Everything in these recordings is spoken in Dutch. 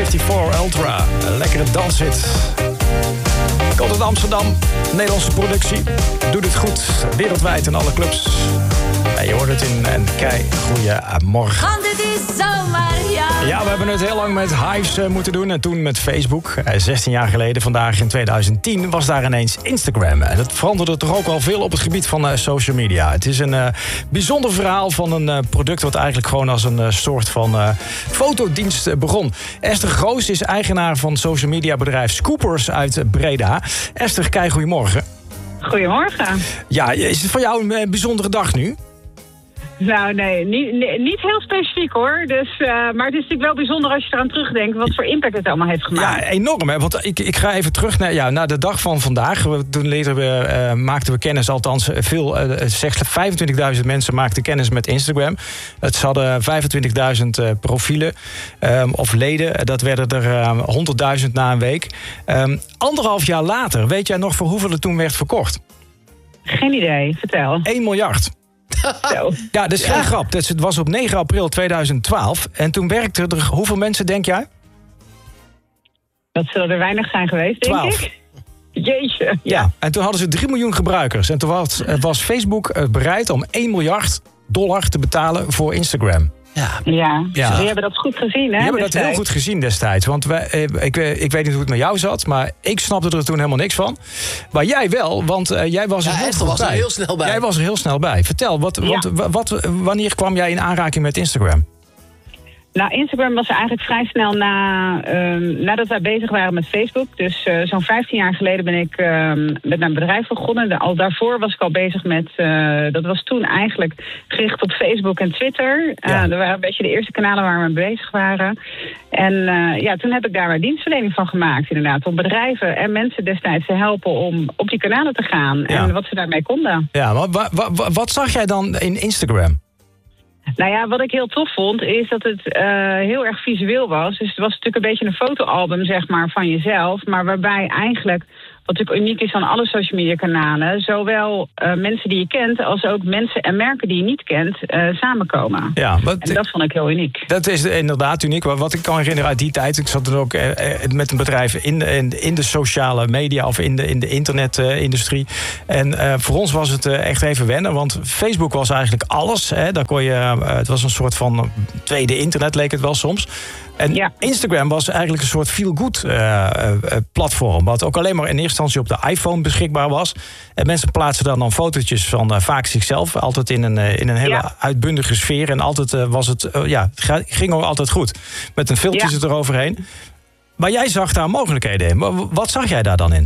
54 Ultra. Een lekkere danshit. Komt uit Amsterdam. Nederlandse productie. Doet het goed. Wereldwijd in alle clubs. En je hoort het in een goeiemorgen. Want het is zomaar ja, we hebben het heel lang met Hives moeten doen. En toen met Facebook. 16 jaar geleden, vandaag in 2010, was daar ineens Instagram. En dat veranderde toch ook wel veel op het gebied van social media. Het is een bijzonder verhaal van een product wat eigenlijk gewoon als een soort van fotodienst begon. Esther Groos is eigenaar van social media bedrijf Scoopers uit Breda. Esther, kei, goedemorgen. Goedemorgen. Ja, is het voor jou een bijzondere dag nu? Nou, nee, niet heel specifiek hoor. Dus, maar het is natuurlijk wel bijzonder als je eraan terugdenkt wat voor impact het allemaal heeft gemaakt. Ja, enorm hè. Want ik ga even terug naar de dag van vandaag. Toen maakten we kennis, althans veel, 25.000 mensen maakten kennis met Instagram. Ze hadden 25.000 profielen of leden. Dat werden er 100.000 na een week. 1,5 jaar later, weet jij nog voor hoeveel het toen werd verkocht? Geen idee, vertel. 1 miljard. Zo. Ja, dat is geen grap. Het was op 9 april 2012. En toen werkten er hoeveel mensen, denk jij? Dat zullen er weinig zijn geweest, denk 12. ik. Jeetje. Ja, en toen hadden ze 3 miljoen gebruikers. En toen was Facebook bereid om $1 miljard te betalen voor Instagram. Ja, die hebben dat goed gezien, hè? Die hebben dat heel goed gezien destijds. Want ik weet niet hoe het met jou zat, maar ik snapte er toen helemaal niks van. Maar jij wel, want jij was er heel snel bij. Jij was er heel snel bij. Vertel, wanneer kwam jij in aanraking met Instagram? Nou, Instagram was eigenlijk vrij snel nadat wij bezig waren met Facebook. Dus zo'n 15 jaar geleden ben ik met mijn bedrijf begonnen. Al daarvoor was ik al bezig met... dat was toen eigenlijk gericht op Facebook en Twitter. Dat waren een beetje de eerste kanalen waar we mee bezig waren. En toen heb ik daar mijn dienstverlening van gemaakt, inderdaad. Om bedrijven en mensen destijds te helpen om op die kanalen te gaan. En wat ze daarmee konden. Ja, maar wat zag jij dan in Instagram? Nou ja, wat ik heel tof vond, is dat het heel erg visueel was. Dus het was natuurlijk een beetje een fotoalbum, zeg maar, van jezelf. Maar waarbij eigenlijk, wat natuurlijk uniek is aan alle social media kanalen, zowel mensen die je kent als ook mensen en merken die je niet kent samenkomen. Ja, en dat vond ik heel uniek. Dat is inderdaad uniek. Wat ik kan herinneren uit die tijd, ik zat toen ook met een bedrijf in de sociale media of in de internetindustrie. En voor ons was het echt even wennen, want Facebook was eigenlijk alles. Hè. Daar kon je, het was een soort van tweede internet, leek het wel soms. En Instagram was eigenlijk een soort feel-good platform, wat ook alleen maar in eerste instantie op de iPhone beschikbaar was. En mensen plaatsen dan fotootjes van vaak zichzelf, altijd in een hele uitbundige sfeer. En altijd ging ook altijd goed. Met een filtertje eroverheen. Maar jij zag daar mogelijkheden in. Wat zag jij daar dan in?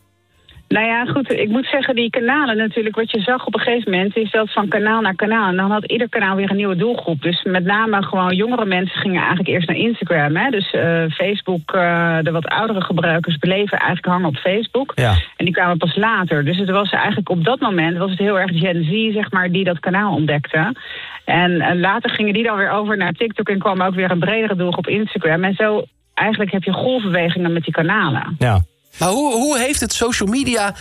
Nou ja, goed, ik moet zeggen, die kanalen natuurlijk, wat je zag op een gegeven moment, is dat van kanaal naar kanaal. En dan had ieder kanaal weer een nieuwe doelgroep. Dus met name gewoon jongere mensen gingen eigenlijk eerst naar Instagram. Hè? Dus Facebook, de wat oudere gebruikers bleven eigenlijk hangen op Facebook. Ja. En die kwamen pas later. Dus het was eigenlijk op dat moment, was het heel erg Gen Z, zeg maar, die dat kanaal ontdekte. En later gingen die dan weer over naar TikTok en kwam ook weer een bredere doelgroep op Instagram. En zo eigenlijk heb je golfbewegingen met die kanalen. Ja. Maar hoe heeft het social media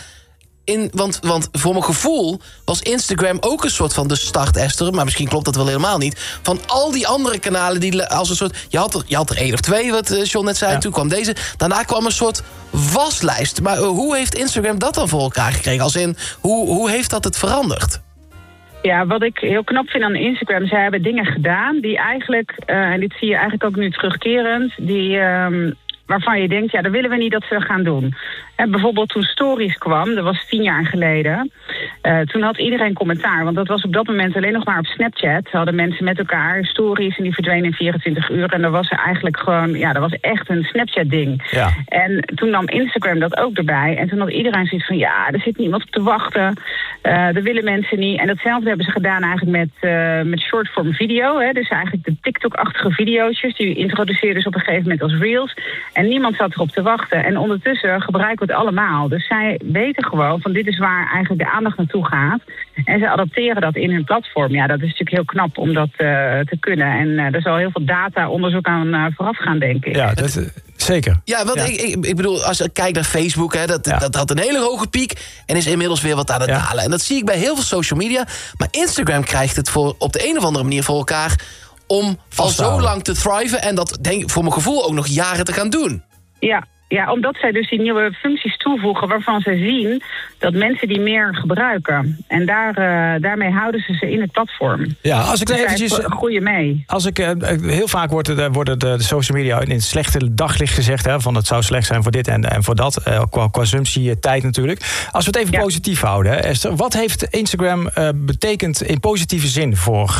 want voor mijn gevoel was Instagram ook een soort van de start, Esther, maar misschien klopt dat wel helemaal niet, van al die andere kanalen die als een soort, je had er 1 of 2, wat John net zei, toen kwam deze, daarna kwam een soort waslijst. Maar hoe heeft Instagram dat dan voor elkaar gekregen? Als in, hoe heeft dat het veranderd? Ja, wat ik heel knap vind aan Instagram, zij hebben dingen gedaan die eigenlijk, en dit zie je eigenlijk ook nu terugkerend, die waarvan je denkt, dat willen we niet dat ze gaan doen. En bijvoorbeeld toen Stories kwam, dat was 10 jaar geleden. Toen had iedereen commentaar, want dat was op dat moment alleen nog maar op Snapchat. Hadden mensen met elkaar stories en die verdwenen in 24 uur. En dat was er eigenlijk gewoon, dat was echt een Snapchat-ding. Ja. En toen nam Instagram dat ook erbij. En toen had iedereen zoiets van, er zit niemand op te wachten. Dat willen mensen niet. En datzelfde hebben ze gedaan eigenlijk met short-form video. Hè. Dus eigenlijk de TikTok-achtige video's. Die introduceerden ze op een gegeven moment als reels. En niemand zat erop te wachten. En ondertussen gebruiken we het allemaal. Dus zij weten gewoon van dit is waar eigenlijk de aandacht naartoe gaat. En ze adapteren dat in hun platform. Ja, dat is natuurlijk heel knap om dat te kunnen. En er zal heel veel data-onderzoek aan vooraf gaan, denk ik. Ja, dat zeker. Ja, want ik bedoel, als ik kijk naar Facebook, hè, dat had een hele hoge piek en is inmiddels weer wat aan het dalen. En dat zie ik bij heel veel social media. Maar Instagram krijgt het op de een of andere manier voor elkaar om al zo lang te thriven en dat denk ik voor mijn gevoel ook nog jaren te gaan doen. Ja, omdat zij dus die nieuwe functies toevoegen waarvan zij zien dat mensen die meer gebruiken. En daarmee houden ze in het platform. Ja, als ik dus eventjes groeien mee. Als ik heel vaak worden de social media in het slechte daglicht gezegd, hè, van het zou slecht zijn voor dit en voor dat, qua consumptietijd natuurlijk. Als we het even positief houden, hè, Esther, wat heeft Instagram betekend in positieve zin voor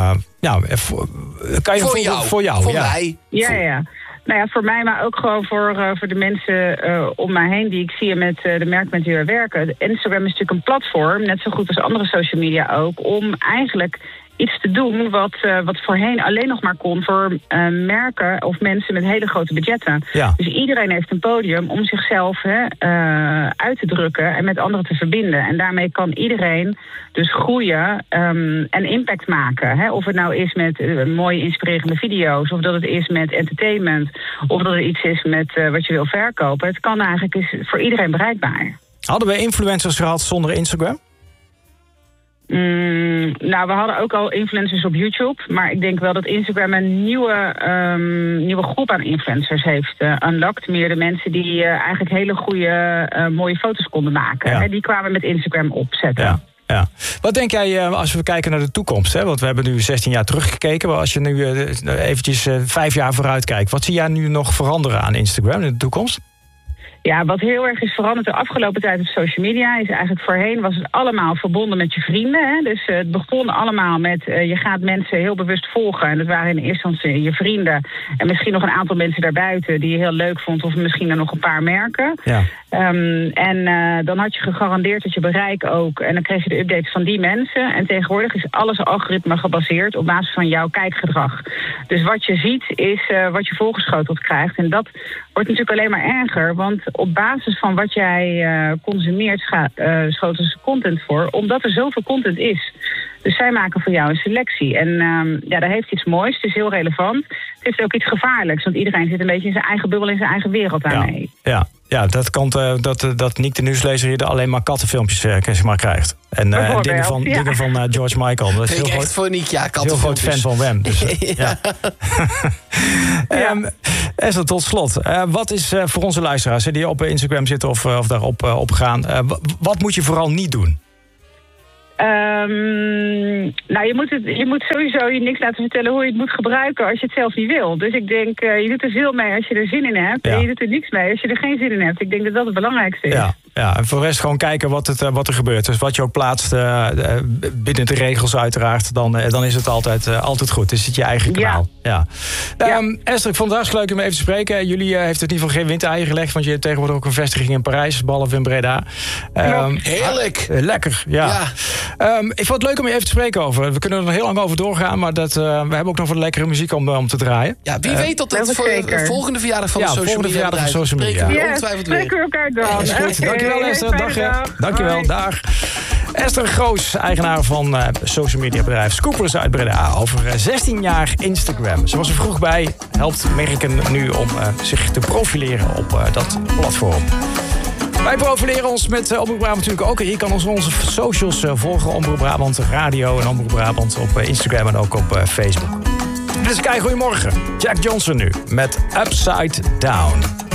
voor jou? Voor mij. Ja. Nou ja, voor mij, maar ook gewoon voor de mensen om mij heen die ik zie en met de merken met wie we werken. Instagram is natuurlijk een platform, net zo goed als andere social media ook, om eigenlijk iets te doen wat voorheen alleen nog maar kon voor merken of mensen met hele grote budgetten. Ja. Dus iedereen heeft een podium om zichzelf uit te drukken en met anderen te verbinden. En daarmee kan iedereen dus groeien en impact maken. Hè? Of het nou is met mooie inspirerende video's, of dat het is met entertainment, of dat het iets is met wat je wil verkopen. Het kan eigenlijk, is voor iedereen bereikbaar. Hadden we influencers gehad zonder Instagram? Nou, we hadden ook al influencers op YouTube. Maar ik denk wel dat Instagram een nieuwe groep aan influencers heeft unlocked. Meer de mensen die eigenlijk hele goede, mooie foto's konden maken. Ja. Die kwamen met Instagram opzetten. Ja. Wat denk jij als we kijken naar de toekomst? Hè? Want we hebben nu 16 jaar teruggekeken. Maar als je nu eventjes 5 jaar vooruit kijkt. Wat zie jij nu nog veranderen aan Instagram in de toekomst? Ja, wat heel erg is veranderd de afgelopen tijd op social media is eigenlijk voorheen was het allemaal verbonden met je vrienden. Hè? Dus het begon allemaal met je gaat mensen heel bewust volgen. En dat waren in eerste instantie je vrienden. En misschien nog een aantal mensen daarbuiten die je heel leuk vond. Of misschien er nog een paar merken. Ja. Dan had je gegarandeerd dat je bereik ook. En dan kreeg je de updates van die mensen. En tegenwoordig is alles algoritme gebaseerd op basis van jouw kijkgedrag. Dus wat je ziet is wat je voorgeschoteld krijgt. En dat wordt natuurlijk alleen maar erger. Want op basis van wat jij consumeert schoten ze content voor. Omdat er zoveel content is. Dus zij maken voor jou een selectie. En dat heeft iets moois. Het is heel relevant. Het heeft ook iets gevaarlijks. Want iedereen zit een beetje in zijn eigen bubbel, in zijn eigen wereld daarmee. Ja, dat kan dat Nick de Nieuwslezer hier alleen maar kattenfilmpjes krijgt. En dingen van George Michael. Dat is heel echt voor Nick, heel groot fan van Wem. Dus, Esther, tot slot. Wat is voor onze luisteraars die op Instagram zitten of daarop op gaan? Wat moet je vooral niet doen? Nou, je moet sowieso je niks laten vertellen hoe je het moet gebruiken als je het zelf niet wil. Dus ik denk, je doet er veel mee als je er zin in hebt. Ja. En je doet er niks mee als je er geen zin in hebt. Ik denk dat dat het belangrijkste is. Ja, en voor de rest gewoon kijken wat er gebeurt. Dus wat je ook plaatst binnen de regels uiteraard, dan is het altijd goed. Dus het je eigen kanaal. Ja. Esther, ik vond het hartstikke leuk om even te spreken. Jullie heeft het in ieder geval geen windeieren gelegd, want je hebt tegenwoordig ook een vestiging in Parijs, behalve in Breda. Heerlijk. Lekker, ja. Ik vond het leuk om je even te spreken over. We kunnen er nog heel lang over doorgaan, maar we hebben ook nog wat lekkere muziek om te draaien. Ja, wie weet tot het voor de volgende verjaardag van de social media. Spreken we elkaar dan. Is goed. Dankjewel, Esther. Dankjewel, dag. Esther Groos, eigenaar van social media bedrijf Scoopers uit Breda. Over 16 jaar Instagram. Ze was er vroeg bij. Helpt merken nu om zich te profileren op dat platform. Wij profileren ons met Omroep Brabant natuurlijk ook. Je kan onze socials volgen. Omroep Brabant Radio en Omroep Brabant op Instagram en ook op Facebook. Dus kijk, goedemorgen. Jack Johnson nu met Upside Down.